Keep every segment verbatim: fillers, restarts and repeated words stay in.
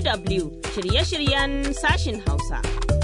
D W shirye-shiryen sashin Hausa.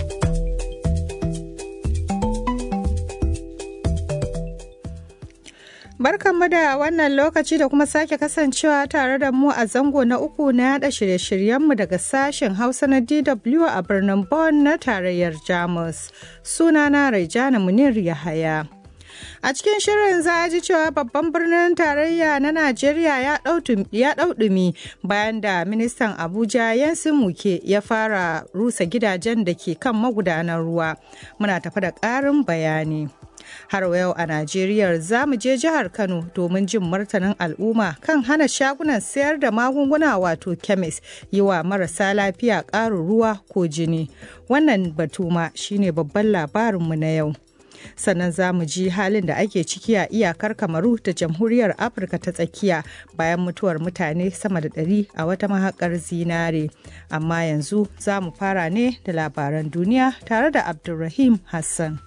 Barkanmu da wannan lokaci da kuma sake kasancewa tare da mu a zango na uku na yada shirye-shiryenmu daga sashen Hausa na D W a birnin Bonn na tarayyar Jamus. Sunana Raijana Munir Yahaya. A cikin shirin za a ji cewa babban birnin tarayya na Najeriya ya ɗau ɗumi bayan da ministan Abuja Yansin Muke ya fara rusa gidajen da ke kan magudanar ruwa. Muna tafi da ƙarin bayani. Har yau a Najeriya za mu je jihar Kano domin jin martanin al'umma kan hana shagunan sayar da magunguna wato kemis yi wa marasa lafiya ƙarin ruwa ko jini. Wannan batu ma shine babban labarinmu na yau. Sannan za mu ji halin da ake ciki a iyakar Kamaru da Jamhuriyar Afirka ta tsakiya bayan mutuwar mutane sama da ɗari a wata mahaƙar zinare. Amma yanzu za mu fara ne da labaran duniya tare da Abdulrahim Hassan.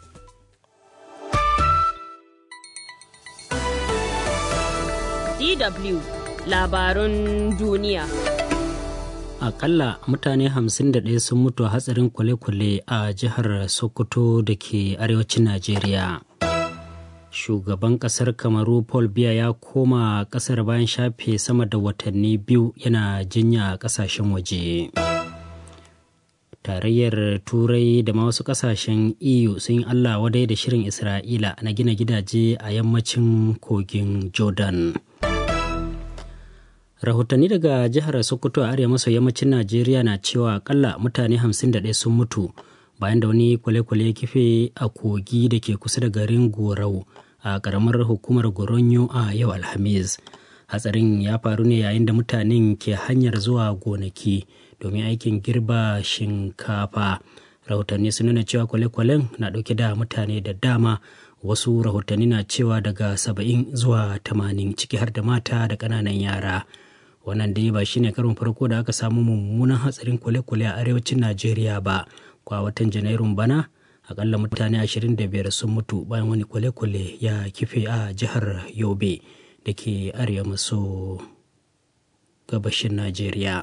D W labarun duniya. Akalla mutane hamsin da ɗaya sun mutu a hatsarin kwale-kwale a jihar Sokoto da ke arewacin Najeriya. Shugaban ƙasar Kamaru Paul Biya ya koma ƙasar bayan shafe sama da watanni biyu yana jinya a ƙasashen waje. Tarayyar Turai da ma wasu ƙasashen E U sun yi Allah wadai da shirin Isra'ila na gina gidaje a yammacin kogin Jordan. Rahotanni daga jihar Sokoto a arewa maso yammacin Najeriya na cewa akalla mutane hamsin da ɗaya sun mutu bayan da wani kwale-kwale ya kife a kogi da ke kusa da garin Gorau a ƙaramar hukumar Goronyo a yau Alhamis. Hatsarin ya faru ne yayin da mutanen ke hanyar zuwa gonaki domin aikin girba shinkafa. Rahotanni sun nuna cewa kwale-kwalen na ɗauke da mutane da dama. Wasu rahotanni na cewa daga saba'in zuwa tamanin ciki har da mata da ƙananan yara. Wannan dai ba shine karon farko da aka samu mummunan hatsarin kwale-kwale a arewacin Najeriya ba. Kwa watan Janairun bana akalla mutane ashirin da biyar sun mutu bayan wani kwale-kwale ya kife a jihar Yobe da ke arewa maso gabashin Najeriya.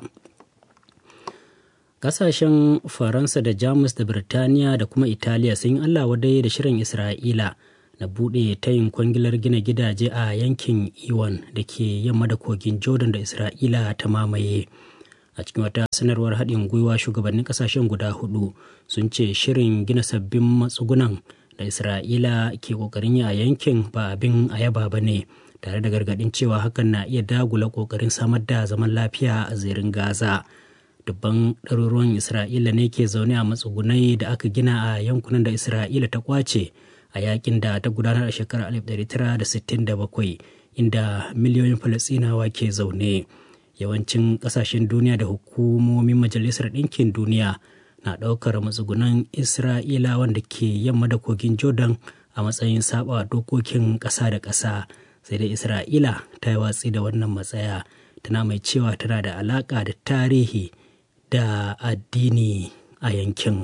Kasashen Faransa da Jamus da Birtaniya da kuma Italiya sun yi Allah wadai da shirin Isra'ila na buɗe tayin kwangilar gina gidaje a yankin Iwan da ke yamma da kogin Jordan da Isra'ila ta mamaye. A cikin wata sanarwar haɗin gwiwa shugabannin ƙasashen guda hudu sun ce shirin gina sabbin matsugunan da Isra'ila ke ƙoƙarin yi a yankin ba abin a yaba ba ne, tare da gargaɗin cewa hakan na iya dagula ƙoƙarin samar da zaman lafiya a zirin Gaza. Dubban ɗaruruwan Isra'ila ne ke zaune a matsugunai da aka gina a yankunan da Isra'ila ta kwace a yakin da ta gudanar a shekarar alif ɗari tara da sittin da bakwai, inda miliyoyin Falasɗinawa ke zaune. Yawancin ƙasashen duniya da hukumomin Majalisar Ɗinkin Duniya na ɗaukar matsugunan Isra'ila wanda ke yamma da kogin Jordan a matsayin saba dokokin ƙasa da ƙasa. Sai dai Isra'ila ta yi watsi da wannan matsaya, tana mai cewa tana da alaƙa da tarihi da addini a yankin.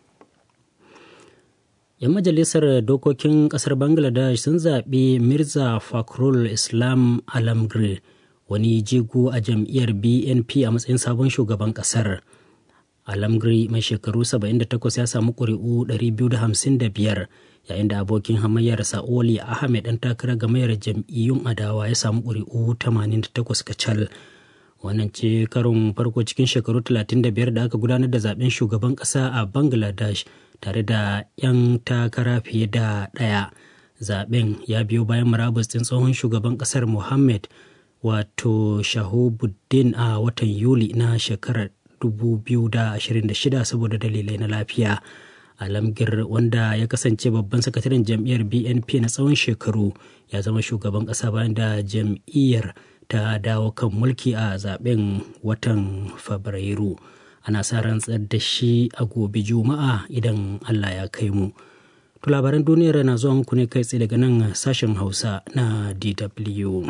Yan majalisar dokokin kasar Bangladesh sun zaɓi Mirza Fakhrul Islam Alamgir, wani jigo a jam'iyyar B N P a matsayin sabon shugaban kasar. Alamgir mai shekaru saba'in da takwas ya samu ƙuri'u ɗari biyu da hamsin da biyar, yayin da abokin hamayyarsa Oli Ahmed ɗan takarar gamayyar jam'iyyun adawa ya samu ƙuri'u tamanin da takwas kacal. Wannan ce karon farko cikin shekaru talatin da biyar da aka gudanar da zaben shugaban ƙasa a Bangladesh tare da 'yan takara fiye da ɗaya. Zaben ya biyo bayan murabus ɗin tsohon shugaban ƙasar Mohammed wato Shahabuddin a watan Yuli na shekarar dubu biyu da ashirin da shida saboda dalilai na lafiya. Alamgir, wanda ya kasance babban sakataren jam'iyyar B N P na tsawon shekaru, ya zama shugaban ƙasa bayan da jam'iyyar ta dawo kan mulki a zaben watan Fabrairu. Ana sa rantsar da shi a gobe Juma'a idan Allah ya kai mu. To labaran duniyar na zuwa muku ne kai tsaye daga nan sashen Hausa na D W.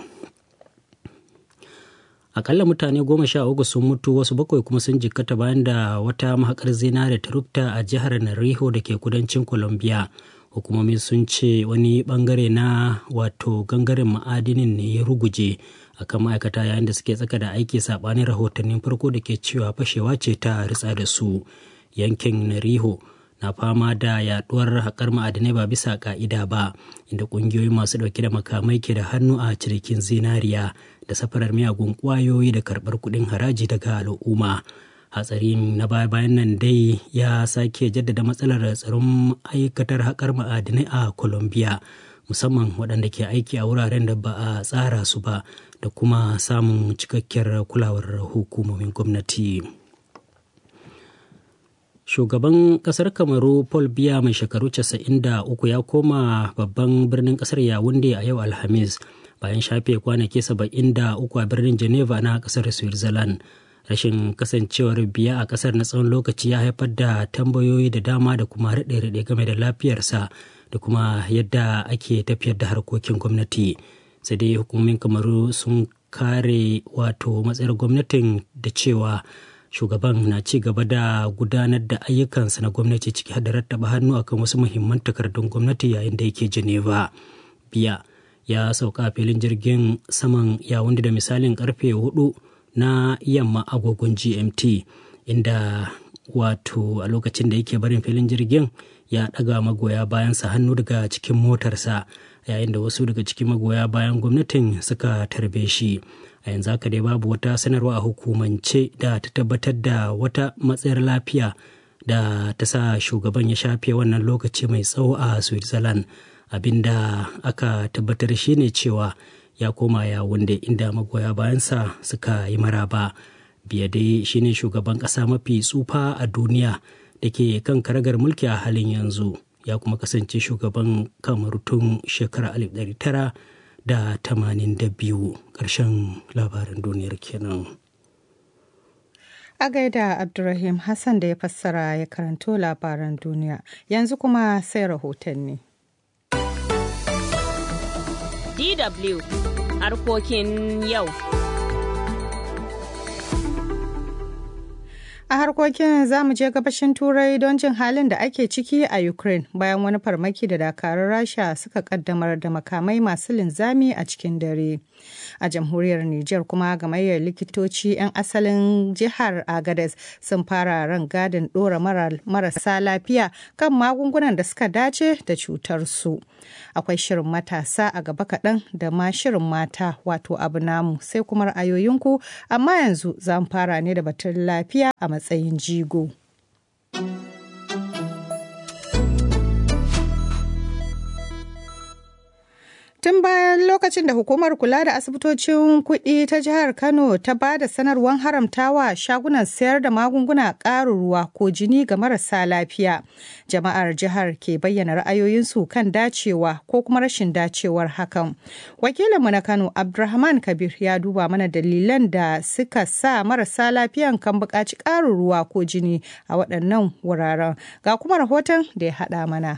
Akalla mutane goma sha uku sun mutu, wasu bakwai kuma sun jikkata bayan da wata mahakar zinare ta rufta a jihar Nariho da ke kudancin Colombia. Hukumomi sun ce wani bangare na wato gangaren ma'adinin ne ya ruguje akan ma'aikata yayin da suke tsaka da aiki saɓanin rahotannin farko da ke cewa fashewa ce ta ritsa da su. Yankin Nariho na fama da yaduwar haƙar ma'adinai ba bisa ƙa'ida ba, inda ƙungiyoyi masu ɗauke da makamai ke da hannu a cirikin zinariya da safarar miyagun ƙwayoyi da karɓar kuɗin haraji daga al'umma. Hatsarin na baya-bayan nan dai ya sake jaddada matsalar tsaron aikatar haƙar ma'adinai a Colombia, musamman waɗanda ke aiki a wuraren da ba a tsara su ba da kuma samun cikakkiyar kulawar hukumomin gwamnati. Shugaban ƙasar Kamaru Paul Biya mai shekaru casa'in da uku ya koma babban birnin ƙasar Yawunde a yau Alhamis bayan shafe kwanaki saba'in da uku a birnin Geneva na ƙasar Switzerland. Rashin kasancewar Biya a ƙasar na tsawon lokaci ya haifar da tambayoyi da dama da kuma raɗe-raɗe game da lafiyarsa da kuma yadda ake tafiyar da harkokin gwamnati. Sai dai hukumomin Kamaru sun kare wato matsayar gwamnatin da cewa shugaban na ci gaba da gudanar da ayyukansa na gwamnati ciki har da rattaba hannu akan wasu muhimman takardun gwamnati yayin da yake Geneva. Biya ya sauka a filin jirgin saman Yawunde da misalin karfe hudu na yamma agogon G M T, inda wato a lokacin da yake barin filin jirgin ya ɗaga magoya bayansa hannu daga cikin motarsa, yayin da wasu daga cikin magoya bayan gwamnatin suka tarbe shi. A yanzu haka dai babu wata sanarwa a hukumance da ta tabbatar da wata matsayar lafiya da ta sa shugaban ya shafe wannan lokaci mai tsawo a Switzerland. Abinda aka tabbatar shine cewa ya koma Yawunde inda magoya bayansa suka yi maraba. Biya dai shine shugaban ƙasa mafi tsufa a duniya da ke kan karagar mulki a halin yanzu, ya kuma kasance shugaban Kamaru tun shekarar alif ɗari tara da tamanin da biyu. Ƙarshen labaran duniyar kenan. A gaida Abdulrahim Hassan da ya fassara ya karanto labaran duniya. Yanzu kuma sai rahotanni. D W harkokin yau. A harkokin za mu je gabashin Turai don jin halin da ake ciki a Ukraine bayan wani farmaki da dakarun Rasha suka kaddamar da makamai masu linzami a cikin dare. A jamhuriyar Nijar kuma gamayyar likitoci 'yan asalin jihar Agadez sun fara rangadin ɗora marasa lafiya kan magungunan da suka dace da cutar su. Akwai shirin matasa a gaba kaɗan da ma shirin mata wato abu namu sai kuma ra'ayoyinku, amma yanzu za mu fara ne da batun lafiya a matsayin jigo. Tun bayan lokacin da hukumar kula da asibitocin kuɗi ta jihar Kano ta ba da sanarwar haramtawa shagunan sayar da magunguna ƙarin ruwa ko jini ga marasa lafiya, jama'ar jihar ke bayyana ra'ayoyinsu kan dacewa ko kuma rashin dacewar hakan. Wakilinmu na Kano Abdulrahman Kabir ya duba mana dalilan da suka sa marasa lafiyan kan buƙaci ƙarin ruwa ko jini a waɗannan wuraren. Ga kuma rahoton da ya haɗa mana.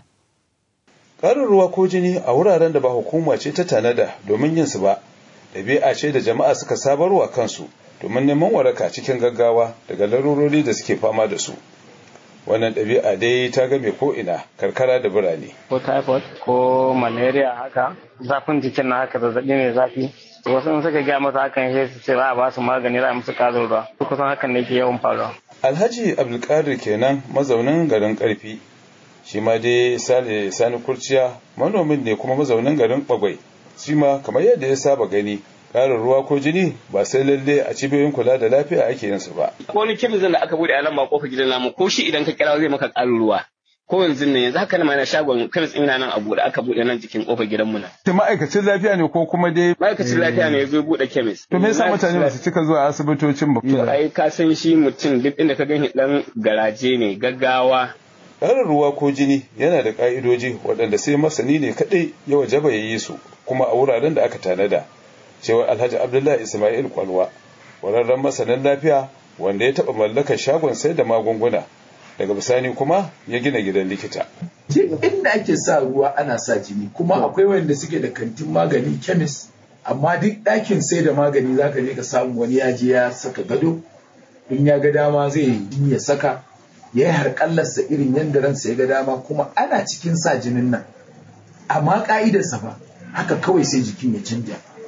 Ƙarin ruwa ko jini a wuraren da ba hukuma ce ta tanada domin yin su ba, ɗabi'a ce da jama'a suka sabarwa kansu domin neman waraka cikin gaggawa daga larurori da suke fama da su. Wannan ɗabi'a dai ta game ko ina, karkara da birane. Ko typhoid ko malaria haka, zafin jikin na haka zazzaɓi mai zafi. Wasu in suka gaya masa hakan sai su ce za a ba su magani za a musu ƙarin ruwa. Kusan hakan ne ke yawan faruwa. Alhaji Abdulkadir kenan mazaunin garin Ƙarfi. Shi ma dai Sale Sani Kurciya manomin ne kuma mazaunin garin Bagwai. Shi ma kamar yadda ya saba gani, ƙarin ruwa ko jini ba sai lalle a cibiyoyin kula da lafiya ake yin su ba. Ko wani kemis da aka bude a lamba kofar gidan namu, ko shi idan ka kira zai maka ƙarin ruwa. Ko yanzu ne yanzu haka na mana shagon kemis ina nan a bude aka bude nan jikin kofar gidanmu nan. Ta ma'aikacin lafiya ne ko kuma dai ma'aikacin lafiya ne ya zo bude kemis. To me yasa mutane ba su cika zuwa asibitocin ba? To ai ka san shi mutum duk inda ka gani dan garaje ne gaggawa. Ƙarin ruwa ko jini yana da ƙa'idoji waɗanda sai masani ne kaɗai ya wajaba ya yi su kuma a wuraren da aka tanada. Cewa Alhaji Abdullahi Ismail Kwalwa, ƙwararren masanin lafiya wanda ya taɓa mallakar shagon sai da magunguna. Daga bisani kuma ya gina gidan likita. Inda ake sa ruwa ana sa jini, kuma akwai wanda suke da kantin magani kemis, amma duk ɗakin sai da magani za ka je ka samu wani ya je ya saka gado, in ya ga dama zai yi ya saka. Ya yi harƙallarsa irin yadda ransa ya ga dama, kuma ana cikin sa jinin nan amma ƙa'idarsa ba haka kawai sai jikin ya canja.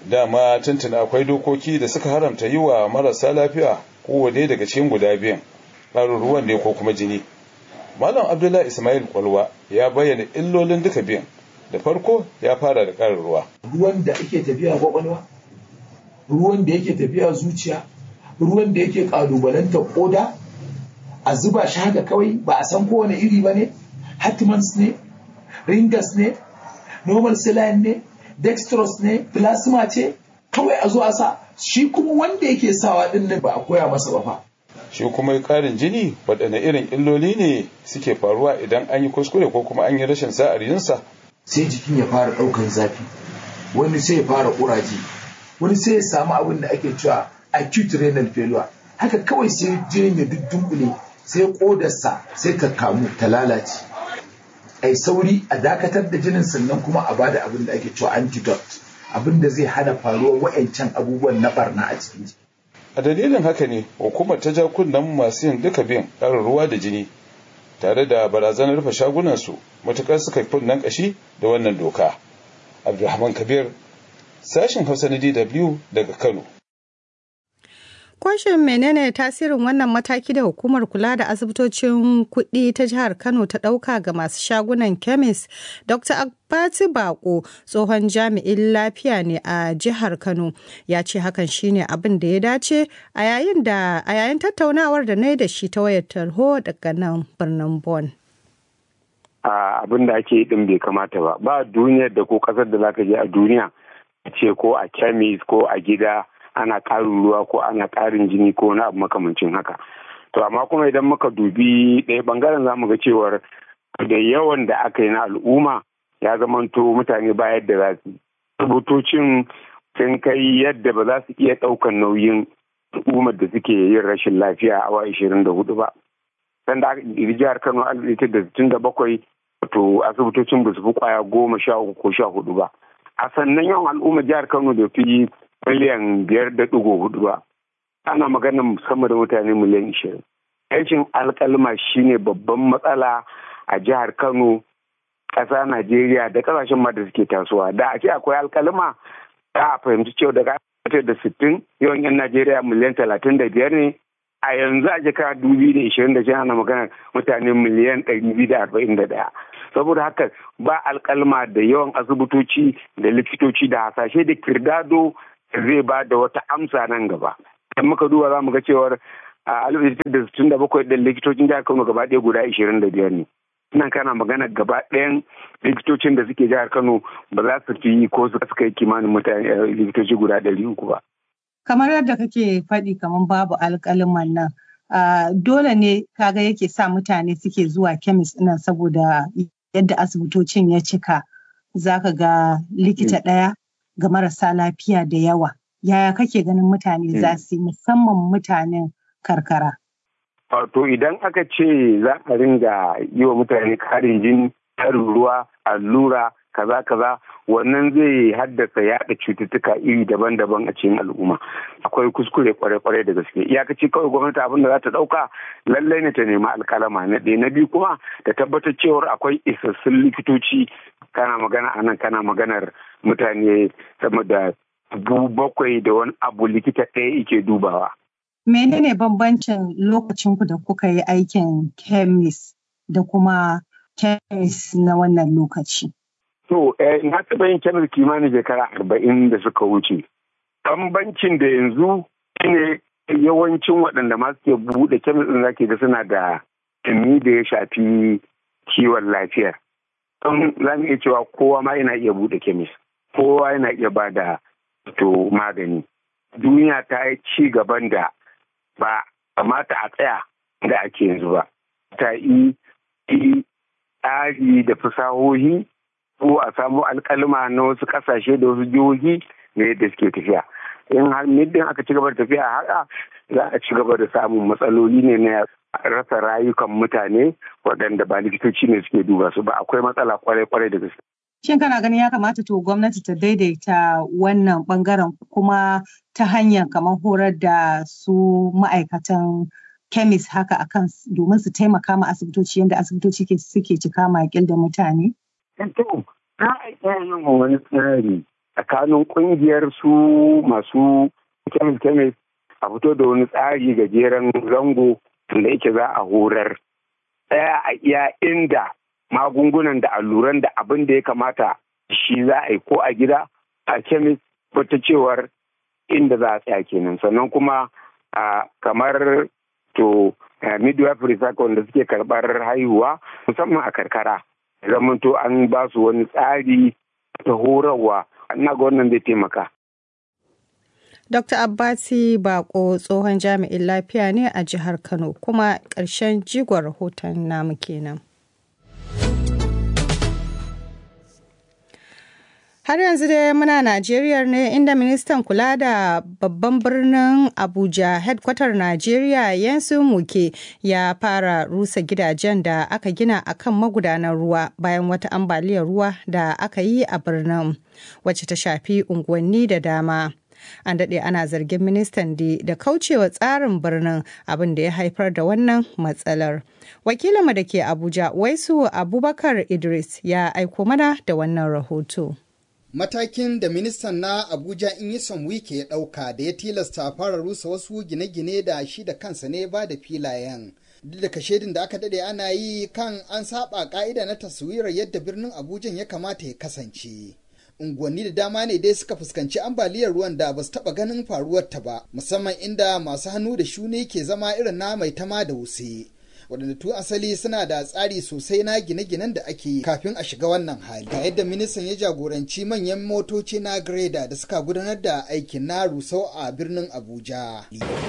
dama tuntuna akwai dokoki da suka haramta yi wa marasa lafiya kowane daga cikin guda biyan ƙarin ruwan ne ko kuma jini. Malam Abdullahi Ismail Kwalwa ya bayyana illolin duka biyan. Da farko ya fara da ƙarin ruwa. Ruwan da ake tafiya kwakwalwa, ruwan da yake tafiya zuciya, ruwan da yake ƙalubalantar ƙoda, a zuba shi haka kawai ba a san kowane iri ba ne, Hatmans ne, Ringas ne, normal saline ne, dextrose ne, plasma ce, kawai a zo a sa, shi kuma wanda yake sawa ɗin nan ba a koya masa ba fa. Shi kuma ƙarin jini waɗanne irin illoli ne suke faruwa idan an yi kuskure ko kuma an yi rashin sa'ar yinsa? Sai jikin ya fara ɗaukar zafi, wani sai ya fara ƙuraje, wani sai ya samu abin da ake cewa acute renal failure. Haka kawai sai jinin ya dunkule, sai ƙodarsa sai ta kamu ta lalace. Ai sauri a dakatar da jinin sannan kuma a bada abin da ake cewa antidote, abin da zai hana faruwar wa'ancan abubuwan na barna a cikin jiki. A dalilin haka ne hukumar ta ja kunnen masu yin duka biyan ƙarin ruwa da jini tare da barazanar rufe shagunansu matuƙar suka yi kunnen ƙashi da wannan doka. Abdulrahman Kabir, sashen Hausa na D W daga Kano. Kwashin menene tasirin wannan mataki da hukumar kula da asibitocin kuɗi ta jihar Kano ta ɗauka ga masu shagunan kemis? Dokta Abbati Bako, tsohon jami'in lafiya ne a jihar Kano, ya ce hakan shine abin da ya dace a yayin da a yayin tattaunawar da na yi da shi ta wayar tarho daga nan birnin Bon. Abin da ake din bai kamata ba. Ba duniyar da ko ƙasar da zaka je a duniya ce ko a kemis ko a gida ana ƙarin ruwa ko ana ƙarin jini ko wani abu makamancin haka. To amma kuma idan muka dubi ɗaya ɓangaren za mu ga cewar da yawan da aka yi na al'umma ya zamanto mutane ba yadda za su. Rubutocin sun kai yadda ba za su iya ɗaukan nauyin al'ummar da suke yin rashin lafiya a awa ashirin da hudu ba. Sanda aka ƙirƙiri jihar Kano alif da sittin da bakwai wato asibitocin ba su fi kwaya goma sha uku ko sha hudu ba. A sannan yawan al'ummar jihar Kano da fi miliyan biyar da ɗigo hudu ba, ana maganin sama da mutane miliyan ishirin. Rashin alƙalma shine babban matsala a jihar Kano, ƙasa Najeriya da ƙasashen ma da suke tasowa. Da a ce akwai alƙalma za a fahimci cewa daga da sittin yawan 'yan Najeriya miliyan talatin da biyar ne, a yanzu a jika dubu da ishirin da shida ana maganar mutane miliyan ɗari biyu da arba'in da ɗaya. Saboda haka ba alƙalma da yawan asibitoci da likitoci da hasashe da kirdado zai ba da wata amsa nan gaba. Idan muka duba za mu ga cewar a alif da sittin da bakwai ɗin likitocin jihar Kano gaba ɗaya guda ishirin da biyar ne. Nan kana magana gaba ɗayan likitocin da suke jihar Kano ba za su fi ko su kai kimanin mutane likitoci guda ɗari uku ba. Kamar yadda kake faɗi kamar babu alƙaliman nan. Dole ne kaga yake sa mutane suke zuwa kemis ɗin saboda yadda asibitocin ya cika. Za ka ga likita ɗaya ga marasa lafiya da yawa. Yaya kake ganin mutane za su yi musamman mutanen karkara? Wato idan aka ce za a ringa yi wa mutane karin jini, karin ruwa, allura, kaza kaza, wannan zai haddasa yaɗa cututtuka iri daban-daban a cikin al'umma. Akwai kuskure kwarai-kwarai da gaske. Iyakaci kawai gwamnati abin da za ta ɗauka lallai ne ta nemi alƙalama na ɗaya. Na biyu kuma da tabbatar cewar akwai isassun likitoci. Kana magana a nan kana maganar mutane sama da dubu bakwai da wani abu likita ɗaya yake dubawa. Menene bambancin lokacinku da kuka yi aikin kemis da kuma kemis na wannan lokaci? To, na taɓa yin kemis kimanin shekara arba'in da suka wuce. Bambancin da yanzu ne yawancin waɗanda ma suke buɗe kemis ɗin zaki ga suna da ilimi da ya shafi kiwon lafiya. Don za mu iya cewa kowa ma yana iya buɗe kemis, kowa yana iya ba da to magani. Duniya ta yi ci gaban da ba kamata a tsaya da ake yanzu ba. Ta yi tsari da fasahohi ko a samu alƙalma na wasu ƙasashe da wasu jihohi na yadda suke tafiya. In har muddin aka ci gaba da tafiya haka za a ci gaba da samun matsaloli ne na rasa rayukan mutane waɗanda ba likitoci ne suke duba su ba. Akwai matsala kwarai-kwarai da gaske. Shin kana ganin ya kamata to gwamnati ta daidaita wannan bangaren kuma ta hanyar kamar horar da su ma'aikatan kemis haka akan domin su taimaka ma asibitoci yadda asibitoci suke cika makil da mutane? To, za a iya yin wani tsari tsakanin ƙungiyar su masu kemis-kemis a fito da wani tsari gajeren zango da yake za a horar ɗaya a iya inda magungunan da alluran da abin da ya kamata shi za a yi ko a gida a kemis wata cewar inda za a tsaya kenan. Sannan kuma kamar to midwifery saka wanda suke karɓar haihuwa musamman a karkara zamanto an ba su wani tsari ta horarwa, ina ga wannan zai taimaka. Dokta Abbasi Bako tsohon jami'in lafiya ne a jihar Kano, kuma ƙarshen jigon rahoton namu kenan. Har yanzu dai muna Najeriya ne, inda ministan kula da babban birnin Abuja, headquarter Najeriya, Yansu Muke, ya fara rusa gidajen da aka gina a kan magudanan ruwa bayan wata ambaliyar ruwa da aka yi a birnin, wacce ta shafi unguwanni da dama. An daɗe ana zargin ministan da kaucewa tsarin birnin, abin da ya haifar da wannan matsalar. Wakilinmu da ke Abuja, Waisu Abubakar Idris, ya aiko mana da wannan rahoto. Matakin da ministan na Abuja Nyesom Wike ya ɗauka da ya tilasta fara rusa wasu gine-gine da shi da kansa ne ba da filayen. Duk da kashedin da aka daɗe ana yi kan an saba ƙa'ida na taswirar yadda birnin Abuja ya kamata ya kasance. Unguwanni da dama ne dai suka fuskanci ambaliyar ruwan da ba su taɓa ganin faruwarta ba, musamman inda masu hannu da shuni ke zama irin na mai tama da wuse. Waɗanda tun asali suna da tsari sosai na gine-ginen da ake yi kafin a shiga wannan hali. Ga yadda ministan ya jagoranci manyan motoci na greda da suka gudanar da aikin na rusau a birnin Abuja.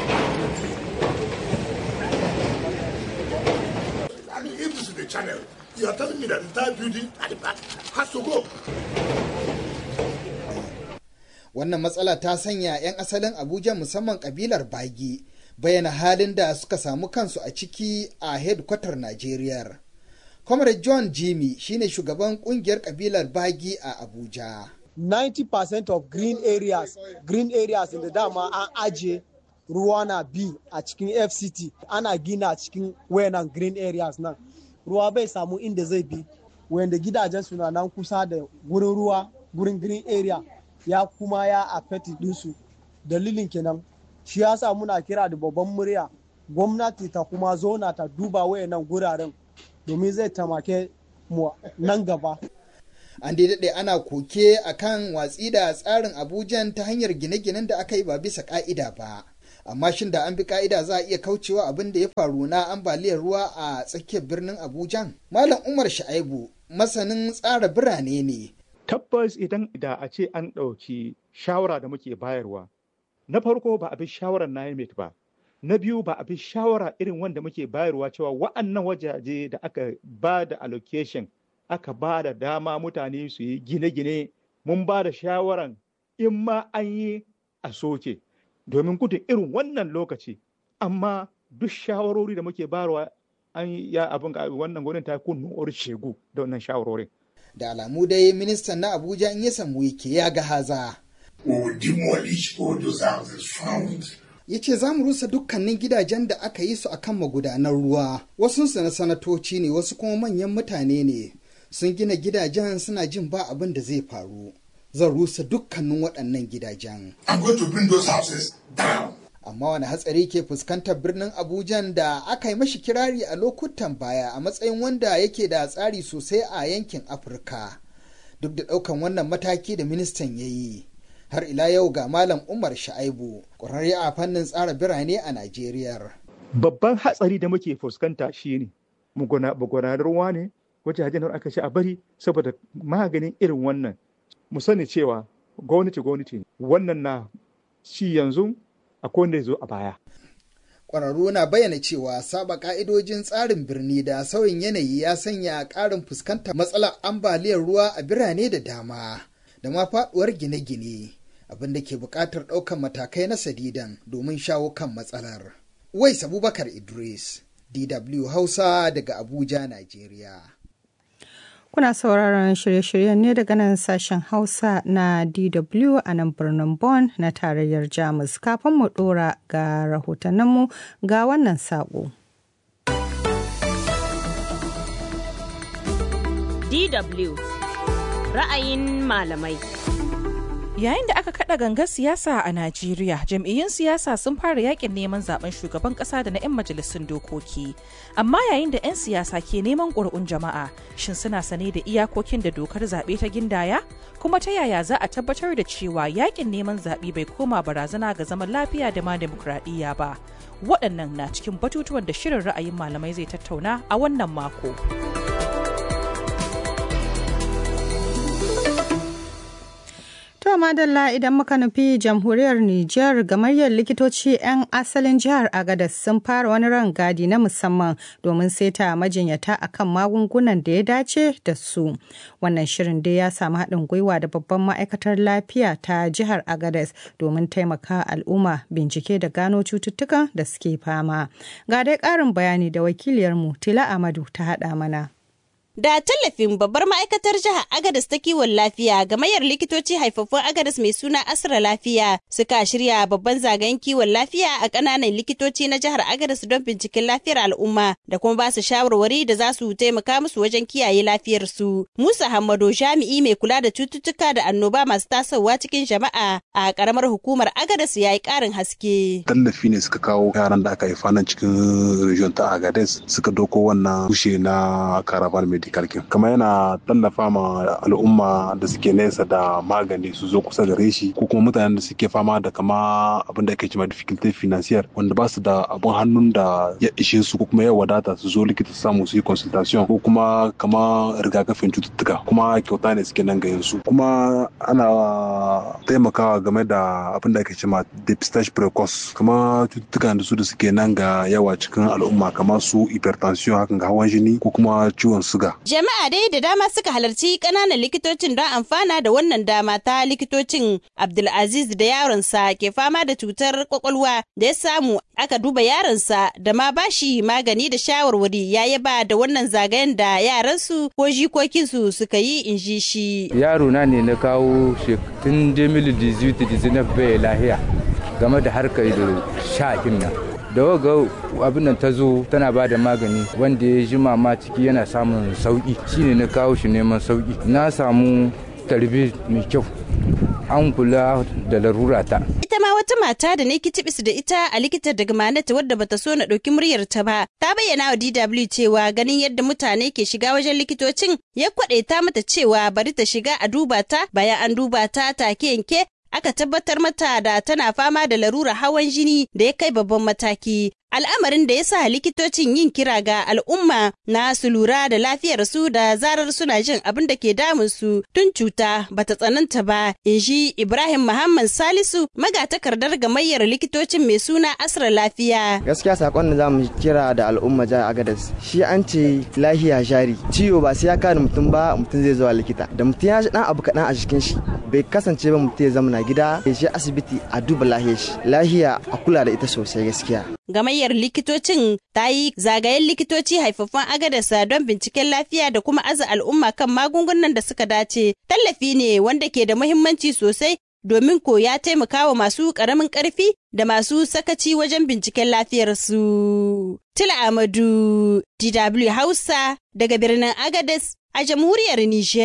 Wannan matsala ta sanya 'yan asalin Abuja musamman kabilar Bagi bayyana halin da suka samu kansu a ciki a hedkwatar Najeriya. Comrade John Jimmy shine shugaban kungiyar kabilar Bagi a Abuja. ninety percent of green areas, green areas da dama an aje ruwa na bi a cikin F C T, ana gina a cikin wayannan green areas nan. Ruwa bai samu inda zai bi, wanda gidajen suna nan kusa da gurin ruwa, gurin green area ya kuma ya affect dinsu. Dalilin kenan shi yasa muna kira da babban murya gwamnati ta kuma zona ta duba wayannan guraren domin zai tamake mu nan gaba. An daidai ana koke akan watsi da tsarin Abuja ta hanyar gine-ginen da aka yi ba bisa ka'ida ba. Amma shin da an bi ka'ida za a iya kaucewa abin da ya faru na ambaliyar ruwa a tsakiyar birnin Abuja? Malam Umar Shaibu masanin tsara birane ne. Tabbas idan da a ce an ɗauki shawara da muke bayarwa, na farko ba a bi shawarar N I M E T ba, na biyu ba a bi shawara irin wanda muke bayarwa cewa wa'annan wajaje da aka ba da allocation, aka ba da dama mutane su yi gine-gine, mun ba da shawaran in ma an yi a soke domin gudun irin wannan lokaci. Amma duk shawarori da muke bayarwa an ya abin wannan gwamnati ta kunnu shegu da wannan shawarorin. Da alamu dai ministan na Abuja Nyesom Wike ya ga haza. Ya ce za mu rusa dukkanin gidajen da aka yi su a kan magudanar ruwa, wasu na sanatoci ne, wasu kuma manyan mutane ne, sun gina gidajen suna jin ba abin da zai faru. Zan rusa dukkanin waɗannan gidajen. Amma wani hatsari ke fuskantar birnin Abuja da aka yi mashi kirari a lokutan baya a matsayin wanda yake da tsari sosai a yankin Afirka. Duk da ɗaukan wannan mataki da ministan ya yi. Har ila yau ga Malam Umar Shaibu, ƙwararre a fannin tsara birane a Najeriya. Babban hatsari da muke fuskanta shi ne, magudanar ruwa ne, wajajen da aka ce a bari saboda maganin irin wannan. Mu sani cewa gwamnati gwamnati wannan na shi yanzu akwai wanda ya zo a baya. Ƙwararru na bayyana cewa saba ƙa'idojin tsarin birni da sauyin yanayi ya sanya ƙarin fuskantar matsalar ambaliyar ruwa a birane da dama, da ma faɗuwar gine-gine, abin da ke buƙatar ɗaukar matakai na sadidan domin shawo kan matsalar. Wais Abubakar Idris, D W Hausa daga Abuja, Najeriya. Kuna sauraron shirye-shiryen ne daga nan sashen Hausa na D W a nan birnin Bonn na tarayyar Jamus. Kafin mu ɗora ga rahotanninmu ga wannan saƙo. D W ra'ayin malamai. Yayin da aka kada gangar siyasa a Najeriya, jam'iyyun siyasa sun fara yakin neman zaben shugaban kasa da na 'yan majalisun dokoki. Amma yayin da 'yan siyasa ke neman ƙuri'un jama'a, shin suna sane da iyakokin da dokar zaɓe ta gindaya? Kuma ta yaya za a tabbatar da cewa yakin neman zaɓe bai koma barazana ga zaman lafiya da ma demokradiyya ba? Waɗannan na cikin batutuwan da shirin ra'ayin malamai zai tattauna a wannan mako. To madalla idan muka nufi jamhuriyar Nijar, gamayyar likitoci 'yan asalin jihar Agadez sun fara wani rangadi na musamman domin saita majinyata akan magungunan da ya dace da su. Wannan shirin dai ya samu haɗin gwiwa da babban ma'aikatar lafiya ta jihar Agadez domin taimaka al'umma bincike da gano cututtukan da suke fama. Ga dai ƙarin bayani da wakiliyarmu Tila Amadu ta haɗa mana. Da tallafin babbar ma'aikatar jihar Agadez ta kiwon lafiya, gamayyar likitoci haifaffun Agadez mai suna Asra Lafiya suka shirya babban zagayen kiwon lafiya a ƙananan likitoci na jihar Agadez don binciken lafiyar al'umma da kuma ba su shawarwari da za su taimaka musu wajen kiyaye lafiyar su. Musa Hammado, jami'i mai kula da cututtuka da annoba masu tasowa cikin jama'a a ƙaramar hukumar Agadez, ya yi ƙarin haske. Tallafi ne suka kawo yaran da aka haifa nan cikin region ta Agadez, suka doko wannan tushe na Caravan Medical. Kamar yana tallafa ma al'umma da suke nesa da magani su zo kusa gare shi, ko kuma mutanen da suke fama da kama abin da ake cewa difficulty financier, wanda ba su da abun hannun da ya ishe su ko kuma ya wadata su zo likita su samu su yi consultation, ko kuma kama rigakafin cututtuka, kuma kyauta ne suke nan gayin su. Kuma ana taimakawa game da abin da ake cewa depistage precoce, kama cututtukan da su da suke nan ga yawa cikin al'umma, kamar su hypertension, hakan ga hawan jini ko kuma ciwon suga. Jama'a dai da dama suka halarci ƙananan likitocin don amfana da wannan dama ta likitocin. Abdulaziz da yaronsa ke fama da cutar kwakwalwa da ya samu aka duba yaronsa da ma bashi magani da shawarwari, ya yaba da wannan zagayen da yaransu ko jikokinsu suka yi, in ji shi. Yaro na ne na kawo tun dubu biyu da dix-neuf bai lahiya game da harkar da shakin nan. Da waga abin nan ta zo tana ba da magani wanda ya jima ma ciki yana samun sauki, shine na kawo shi neman sauki. Na samu tarbi mai kyau, an kula da larura ta. Ita ma wata mata da ne kitibis da ita a likitar daga Manata wadda bata so na ɗauki muryar ta ba, ta bayyana wa D W cewa ganin yadda mutane ke shiga wajen likitocin ya kwaɗaita mata cewa bari ta shiga a duba ta. Bayan an duba ta take yanke aka tabbatar mata da tana fama da larurar hawan jini da ya kai babban mataki. Al'amarin da ya sa likitocin yin kira ga al'umma na su lura da lafiyarsu da zarar suna jin abin da ke damunsu tun cuta bata tsananta ba, in ji Ibrahim Muhammad Salisu, magatakardar gamayyar likitocin mai suna Asra Lafiya. Gaskiya sakon da zamu kira da al'umma jihar Agadez, shi an ce lahiya jari. Ciwo ba sai ya kada mutum ba, mutum zai zuwa likita. Da mutum ya ji dan abu kaɗan a jikin shi, bai kasance ba mutum ya zama na gida, ya je asibiti a duba lahiyar shi. Lahiya a kula da ita sosai gaskiya. Gamayyar likitocin ta yi zagayen likitoci haifaffun Agadasa don binciken lafiya da kuma aza al'umma kan magungunan da suka dace. Tallafi ne wanda ke da muhimmanci sosai domin ko ya taimaka wa masu ƙaramin ƙarfi da masu sakaci wajen binciken lafiyarsu. Tila Amadu, D W Hausa, daga birnin Agadez a jamhuriyar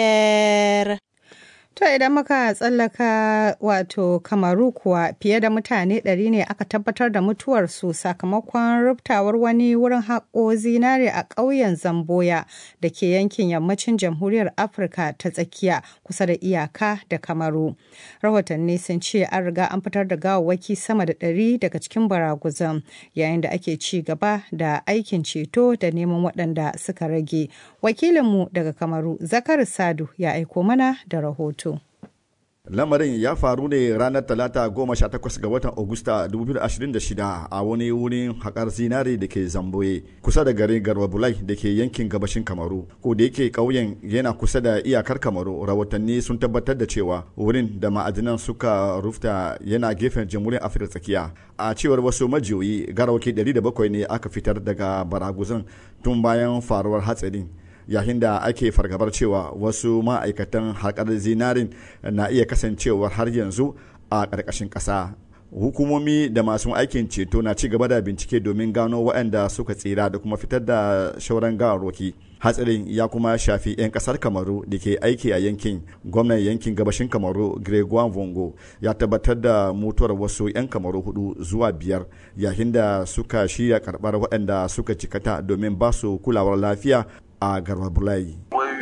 Nijar. To idan muka tsallaka wato Kamaru kuwa, fiye da mutane ɗari ne aka tabbatar da mutuwarsu sakamakon rubtawar wani wurin haƙo zinare a ƙauyen Zamboya da ke yankin yammacin jamhuriyar Afirka ta tsakiya kusa da iyaka da Kamaru. Rahotanni sun ce an riga an fitar da gawawwaki sama da ɗari daga cikin baraguzan, yayin da ake ci gaba da aikin ceto da neman waɗanda suka rage. Wakilinmu daga Kamaru, Zakar Sadu, ya aiko mana da rahoto. Lamarin ya faru ne ranar talata goma sha takwas ga watan Agusta dubu biyu da ashirin da shida a wani wurin haƙar zinare da ke Zamboye kusa da garin Garbabulai da ke yankin gabashin Kamaru. Ko da yake ƙauyen yana kusa da iyakar Kamaru, rahotanni sun tabbatar da cewa wurin da ma'adinan suka rufta yana gefen jamhuriyar Afirka tsakiya. A cewar wasu majiyoyi, garawaki ɗari da bakwai ne aka fitar daga baraguzan tun bayan faruwar hatsarin, yayin da ake fargabar cewa wasu ma'aikatan haƙar zinarin na iya kasancewar har yanzu a ƙarƙashin ƙasa. hukumomi da masu aikin ceto na ci gaba da bincike domin gano waɗanda suka tsira da kuma fitar da shauran gawarwaki. Hatsarin ya kuma shafi 'yan kasar Kamaru da ke aiki a yankin. Gwamnan yankin gabashin Kamaru Gregoire Vongo ya tabbatar da mutuwar wasu 'yan Kamaru hudu zuwa biyar yayin da suka shirya karɓar waɗanda suka jikata domin ba su kulawar lafiya a Garwa Bulai.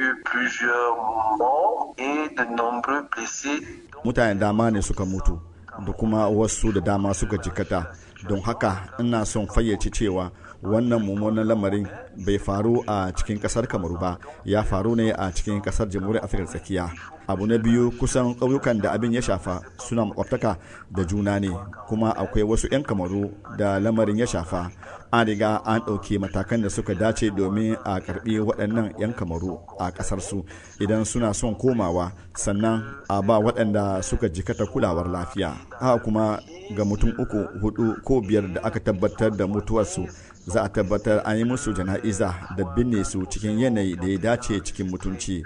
Mutane dama ne suka mutu da kuma wasu da dama suka jikata, don haka ina son fayyace cewa wannan mummunan lamarin bai faru a cikin kasar Kamaru ba, ya faru ne a cikin kasar jamhuriyar Afirka tsakiya. Abu na biyu, kusan ƙauyukan da abin ya shafa suna makwabtaka da juna ne, kuma akwai wasu 'yan Kamaru da lamarin ya shafa. An riga an ɗauki matakan da suka dace domin a karɓi waɗannan 'yan Kamaru a ƙasarsu idan suna son komawa, sannan a ba waɗanda suka jikata kulawar lafiya. Haka kuma ga mutum uku, hudu ko biyar da aka tabbatar da mutuwarsu, za a tabbatar an yi musu jana'iza da binne su cikin yanayi da ya dace cikin mutunci.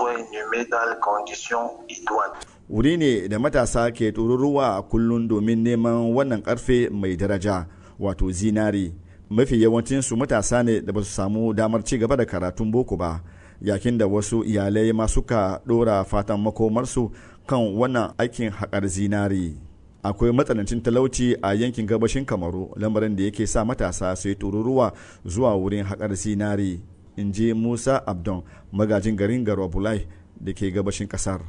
Wuri ne da matasa ke tururuwa kullum domin neman wannan karfe mai daraja, wato zinari. Mafi yawancinsu matasa ne da ba su samu damar ci gaba da karatun boko ba, yakin da wasu iyalai ma suka ɗora fatan makomarsu kan wannan aikin haƙar zinari. Akwai matsanancin talauci a yankin gabashin Kamaru, lamarin da yake sa matasa su yi tururuwa zuwa wurin haƙar zinari, in ji Musa Abdon, magajin garin Garwa Bulai da ke gabashin ƙasar.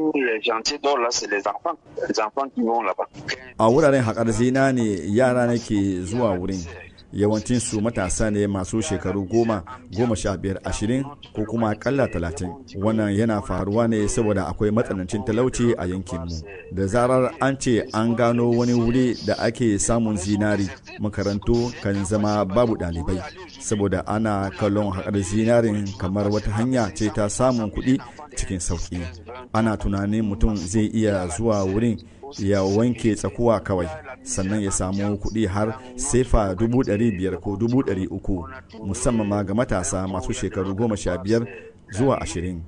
A wuraren haƙar zina ne yara ne ke zuwa wurin, yawancinsu matasa ne masu shekaru goma, goma sha biyar, ashirin ko kuma akalla talatin. Wannan yana faruwa ne saboda akwai matsanancin talauci a yankinmu. Da zarar an ce an gano wani wuri da ake samun zinari, makarantu kan zama babu ɗalibai, saboda ana kallon haƙar zinarin kamar wata hanya ce ta samun kuɗi cikin sauƙi. Ana tunanin mutum zai iya zuwa wurin ya wanke tsakuwa kawai, sannan ya samu kuɗi har sefa dubu ɗari biyar ko dubu ɗari uku, musamman ma ga matasa masu shekaru goma sha biyar zuwa ashirin.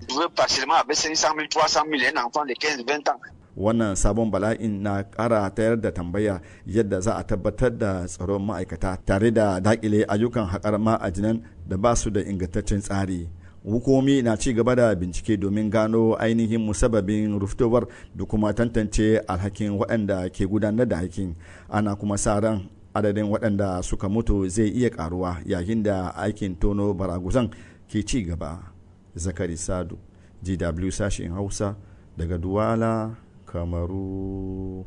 Wannan sabon bala'in na ƙara tayar da tambaya yadda za a tabbatar da tsaron ma'aikata tare da daƙile ayyukan haƙar ma'ajinan da ba su da ingantaccen tsari. Hukumomi na ci gaba da bincike domin gano ainihin musabbabin ruftowar da kuma tantance alhakin waɗanda ke gudanar da aikin. Ana kuma sa ran adadin waɗanda suka mutu zai iya karuwa yayin da aikin tono baraguzan ke ci gaba. Zakari Sadu, G W sashen Hausa daga Duwala, Kamaru.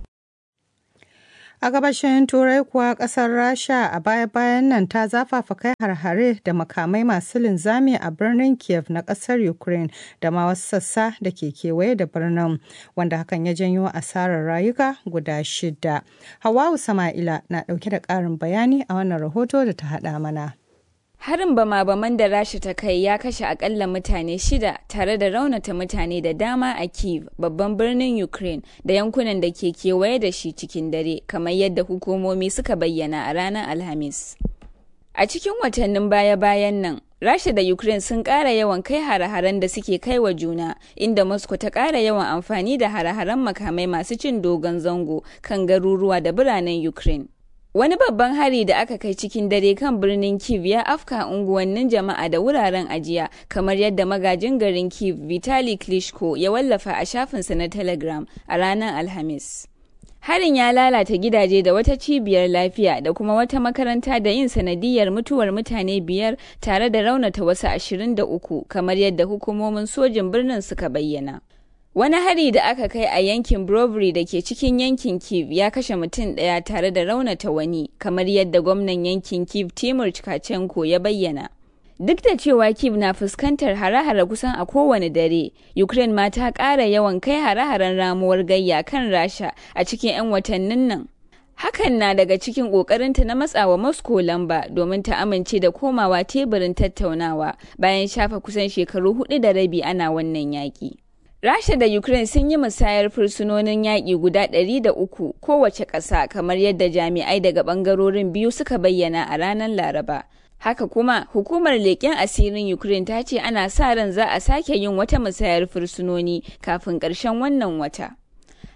A gabashin Turai kuwa kasar Rasha a baya-bayan nan ta zafafa kai har-hare da makamai masu linzami a birnin Kiev na kasar Ukraine da ma wasu sassa da ke kewaye da birnin, wanda hakan ya janyo asarar rayuka guda shida. Hawwa'u Sama'ila na ɗauke da ƙarin bayani a wannan rahoto da ta haɗa mana. Harin bama-baman da Rasha ta kai ya kashe akalla mutane shida tare da raunata mutane da dama a Kyiv, babban birnin Ukraine, da yankunan da ke kewaye da shi cikin dare, kamar yadda hukumomi suka bayyana a ranar Alhamis. A cikin watannin baya-bayan nan, Rasha da Ukraine sun ƙara yawan kai hare-haren da suke kai wa juna, inda Moscow ta ƙara yawan amfani da hare-haren makamai masu cin dogon zango kan garuruwa da biranen Ukraine. Wani babban hari da aka kai cikin dare kan birnin Kyiv ya afka unguwannin jama'a da wuraren ajiya, kamar yadda magajin garin Kyiv Vitali Klitschko ya wallafa a shafinsa na Telegram a ranar Alhamis. Harin ya lalata gidaje da wata cibiyar lafiya da kuma wata makaranta da yin sanadiyar mutuwar mutane biyar tare da raunata wasu ashirin da uku, kamar yadda hukumomin sojin birnin suka bayyana. Wani hari da aka kai a yankin Brovary da ke cikin yankin Kyiv ya kashe mutum ɗaya tare da raunata wani, kamar yadda gwamnan yankin Kyiv Timur Tkachenko ya bayyana. Duk da cewa Kyiv na fuskantar hare-hare kusan a kowane dare, Ukraine ma ta ƙara yawan kai hare-haren ramuwar gayya kan Rasha a cikin 'yan watannin nan. Hakan na daga cikin ƙoƙarinta na matsawa Moscow lamba domin ta amince da komawa teburin tattaunawa bayan shafa kusan shekaru hudu da rabi ana wannan yaƙi. Rasha da Ukraine sun yi musayar fursunonin yaƙi guda ɗari da uku kowace ƙasa, kamar yadda jami'ai daga ɓangarorin biyu suka bayyana a ranar Laraba. Haka kuma, hukumar leƙen asirin Ukraine ta ce ana sa ran za a sake yin wata musayar fursunoni kafin ƙarshen wannan wata.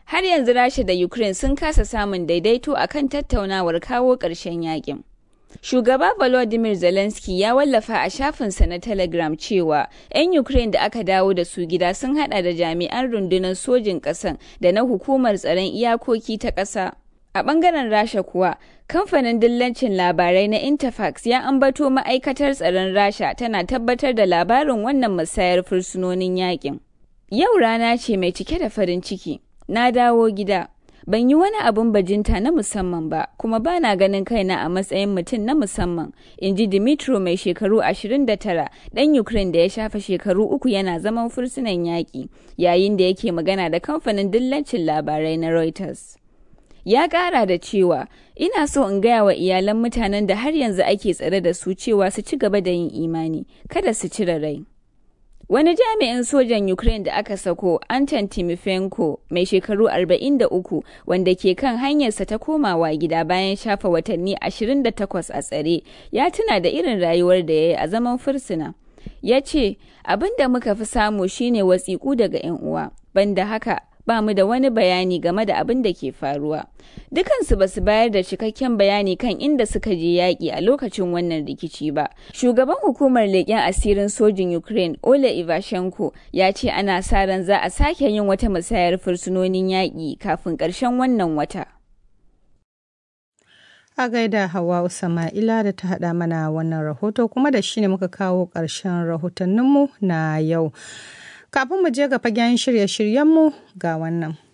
har yanzu Rasha da Ukraine sun kasa samun daidaito akan tattaunawar kawo ƙarshen yakin. Shugaba Volodymyr Zelensky ya wallafa a shafinsa na Telegram cewa 'yan Ukraine da aka dawo da su gida sun hada da jami'an rundunar sojin ƙasan da na hukumar tsaron iyakoki ta ƙasa. A ɓangaren Rasha kuwa, kamfanin dillancin labarai na Interfax ya ambato ma'aikatar tsaron Rasha tana tabbatar da labarin wannan musayar fursunonin yakin. Yau rana ce mai cike da farin ciki. Na dawo gida. Ban yi wani abin bajinta na musamman ba, kuma ba na ganin kaina a matsayin mutum na musamman, in ji Dimitro mai shekaru ashirin da tara, ɗan Ukraine da ya shafa shekaru uku yana zaman fursunan yaƙi, yayin da yake magana da kamfanin dillancin labarai na Reuters. Ya ƙara da cewa, ina so in gaya wa iyalan mutanen da har yanzu ake tsare da su cewa su ci gaba da yin imani, kada su cire rai. Wani jami'in sojan Ukraine da aka sako, Anton Timofenko, mai shekaru arba'in da uku, wanda ke kan hanyarsa ta komawa gida bayan shafa watanni ashirin da takwas a tsare, ya tuna da irin rayuwar da ya yi a zaman fursuna. Ya ce, abin da muka fi samu shine wasiƙu daga 'yan uwa, banda haka ba mu da wani bayani game da abin da ke faruwa. Dukansu ba su bayar da cikakken bayani kan inda suka je yaƙi a lokacin wannan rikici ba. Shugaban hukumar leƙen asirin sojin Ukraine, Ole Ivashenko, ya ce ana sa ran za a sake yin wata musayar fursunonin yaƙi kafin ƙarshen wannan wata. A gaida Hawa Sama'ila da ta haɗa mana wannan rahoto, kuma da shi ne muka kawo ƙarshen rahotanninmu na yau. Kafin mu je ga fagen shirye-shiryenmu ga wannan.